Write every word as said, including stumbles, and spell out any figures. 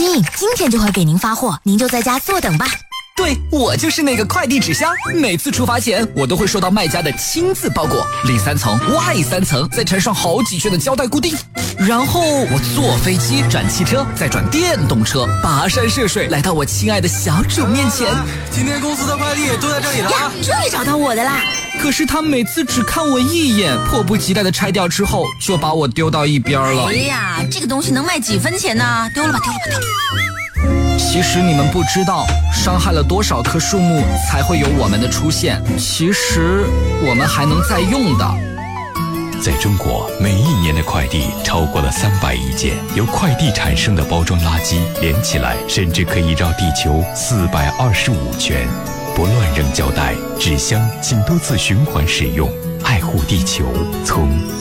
心，今天就会给您发货，您就在家坐等吧。 对，我就是那个快递纸箱，每次出发前我都会收到卖家的亲自包裹，里三层外三层，再缠上好几圈的胶带固定，然后我坐飞机转汽车，再转电动车，跋山涉水来到我亲爱的小主面前。 今天公司的快递都在这里了呀，终于找到我的啦！ 可是他每次只看我一眼，迫不及待的拆掉之后，就把我丢到一边了。 哎呀，这个东西能卖几分钱呢？丢了吧，丢了吧，丢了吧。 其实你们不知道，伤害了多少棵树木才会有我们的出现。其实我们还能再用的。 在中国，每一年的快递超过了三百亿件，由快递产生的包装垃圾连起来，甚至可以绕地球四百二十五圈。不乱扔胶带、纸箱，请多次循环使用，爱护地球，从